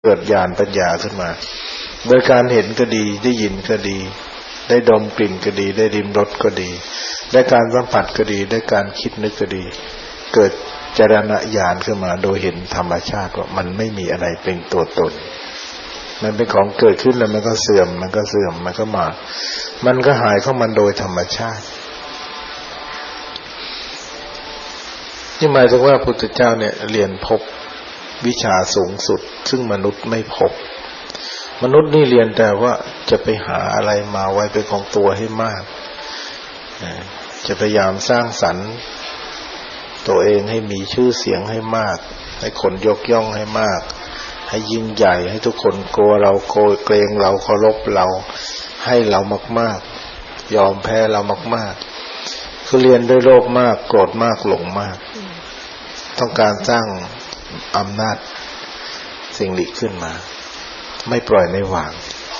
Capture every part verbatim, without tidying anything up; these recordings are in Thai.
เกิดญาณปัญญาขึ้นมาโดยการเห็นก็ดีได้ยินก็ดีได้ดมกลิ่นก็ดีได้ลิ้มรสก็ดีได้การสัมผัสก็ดีได้การคิดนึกก็ดีเกิดจรณญาณขึ้นมาโดยเห็นธรรมชาติว่ามันไม่มีอะไรเป็นตัวตนมันเป็นของเกิดขึ้นแล้วมันก็เสื่อมมันก็เสื่อมมันก็มามันก็หายเข้ามันโดยธรรมชาตินี่หมายถึงว่าพุทธเจ้าเนี่ยเรียนพบวิชาสูงสุดซึ่งมนุษย์ไม่พบมนุษย์นี่เรียนแต่ว่าจะไปหาอะไรมาไว้เป็นของตัวให้มากจะพยายามสร้างสรรค์ตัวเองให้มีชื่อเสียงให้มากให้คนยกย่องให้มากให้ยิ่งใหญ่ให้ทุกคนกลัวเราโกรธเกรงเราเคารพเราให้เรามากๆยอมแพ้เรามากๆคือเรียนด้วยโลภมากโกรธมากหลงมากต้องการสร้างอำนาจสิ่งนี้ขึ้นมาไม่ปล่อยไม่วาง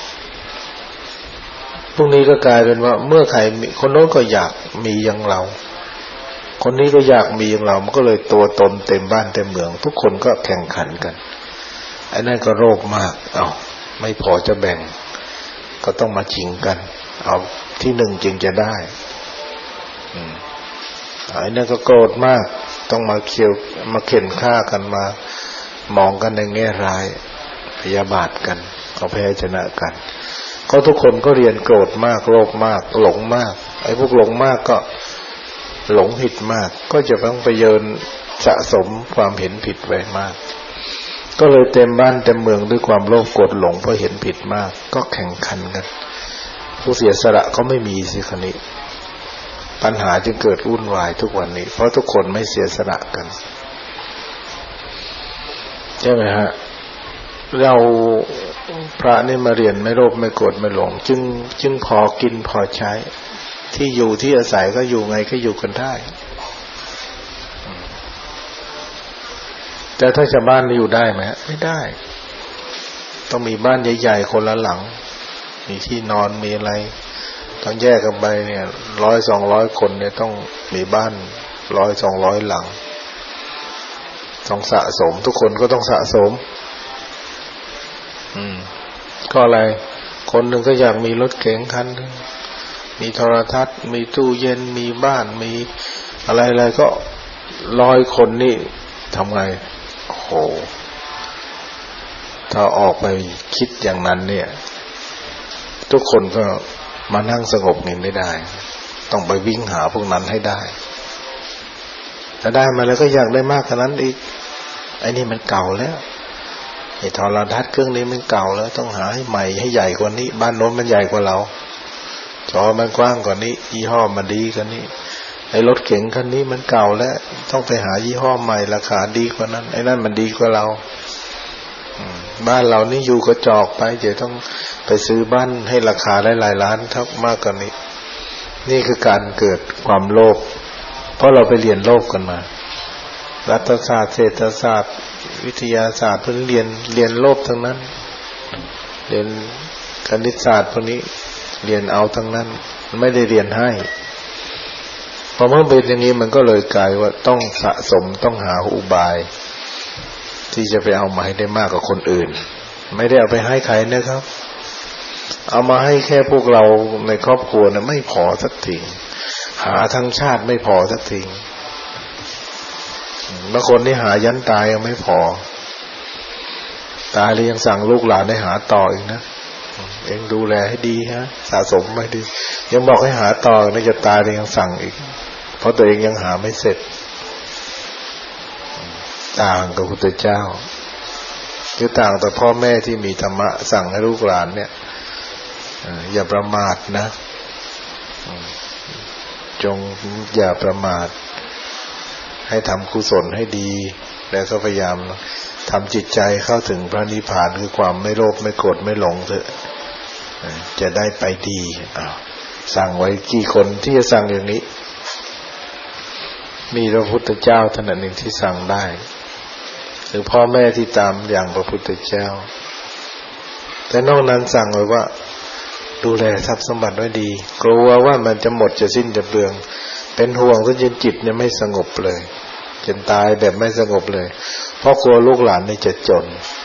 พวกนี้ก็กลายเป็นว่าเมื่อใครคนโน้นก็อยากมีอย่างเราคนนี้ก็อยากมีอย่างเรามันก็เลยตัวตนเต็มบ้านเต็มเมืองทุกคนก็แข่งขันกันไอ้นั่นก็โลภมากเอาไม่พอจะแบ่งก็ต้องมาชิงกันเอาที่หนึ่งจึงจะได้อืมไอ้นั่นก็โกรธมากต้องมาเคี่ยวมาเข็นฆ่ากันมามองกันในแง่ร้ายพยาบาทกันเอาแพ้ชนะกันก็ทุกคนก็เรียนโกรธมากโลภมากหลงมากไอ้พวกหลงมากก็หลงผิดมากก็จะต้องไปเยินสะสมความเห็นผิดไว้มากก็เลยเต็มบ้านเต็มเมืองด้วยความโลภโกรธหลงเพราะเห็นผิดมากก็แข่งขันกันผู้เสียสละก็ไม่มีสิคณิปัญหาจึงเกิดวุ่นวายทุกวันนี้เพราะทุกคนไม่เสียสละกันใช่ไหมฮะเราพระนี่มาเรียนไม่โลภไม่โกรธไม่หลงจึงจึงพอกินพอใช้ที่อยู่ที่อาศัยก็อยู่ไงก็อยู่กันได้แต่ถ้าชาวบ้านอยู่ได้ไหมไม่ได้ต้องมีบ้านใหญ่ๆคนละหลังมีที่นอนมีอะไรต้องแยกกันไปเนี่ยร้อยสองร้อยคนเนี่ยต้องมีบ้านร้อยสองร้อยหลังต้องสะสมทุกคนก็ต้องสะสมอืมก็อะไรคนหนึ่งก็อยากมีรถเก๋งคันนึงมีโทรทัศน์มีตู้เย็นมีบ้านมีอะไรๆก็ร้อยคนนี่ทำไงโอ้โหถ้าออกไปคิดอย่างนั้นเนี่ยทุกคนก็มานั่งสงบนิ่งไม่ได้ต้องไปวิ่งหาพวกนั้นให้ได้ถ้าได้มาแล้วก็อยากได้มากกว่านั้นอีกไอ้นี่มันเก่าแล้วไอ้โทรทัศน์เครื่องนี้มันเก่าแล้วต้องหาให้ใหม่ให้ใหญ่กว่านี้บ้านโน้นมันใหญ่กว่าเราจอมันกว้างกว่านี้ยี่ห้อมันดีกว่านี้ไอ้รถเก๋งคันนี้มันเก่าแล้วต้องไปหายี่ห้อใหม่ราคาดีกว่านั้นไอ้นั่นมันดีกว่าเราบ้านเรานี่อยู่กระจอกไปเดี๋ยวต้องไปซื้อบ้านให้ราคาหลายๆล้านเท่ามากกว่านี้นี่คือการเกิดความโลภเพราะเราไปเรียนโลภกันมารัฐศาสตร์เศรษฐศาสตร์วิทยาศาสตร์เพิ่งเรียนเรียนโลภทั้งนั้นเรียนคณิตศาสตร์พวกนี้เรียนเอาทั้งนั้นไม่ได้เรียนให้พอเมื่อเป็นอย่างนี้มันก็เลยกลายว่าต้องสะสมต้องหาอุบายที่จะไปเอามาให้ได้มากกว่าคนอื่นไม่ได้เอาไปให้ใครนะครับเอามาให้แค่พวกเราในครอบครัวนะไม่พอสักทีหาทั้งชาติไม่พอสักทีบางคนนี่หายันตายยังไม่พอตายเลยยังสั่งลูกหลานให้หาต่ออีกนะเองดูแลให้ดีฮะสะสมไม่ดียังบอกให้หาต่อนะจะตายเลยยังสั่งอีกเพราะตัวเองยังหาไม่เสร็จต่างกับพุทธเจ้าคือต่างแต่พ่อแม่ที่มีธรรมะสั่งให้ลูกหลานเนี่ยอย่าประมาทนะจงอย่าประมาทให้ทำกุศลให้ดีแล้วก็พยายามทำจิตใจเข้าถึงพระนิพพานคือความไม่โลภไม่โกรธไม่หลงเถอะจะได้ไปดีอ้าวสั่งไว้กี่คนที่จะสั่งอย่างนี้มีพระพุทธเจ้าเท่านั้นเองที่สั่งได้หรือพ่อแม่ที่ตามอย่างพระพุทธเจ้าแต่นอกนั้นสั่งไว้ว่าดูแลทรัพย์สมบัติไว้ดีกลัวว่ามันจะหมดจะสิ้นจะเปลืองเป็นห่วงจนจิตเนี่ยไม่สงบเลยจนตายแบบไม่สงบเลยเพราะกลัวลูกหลานนี่จะจน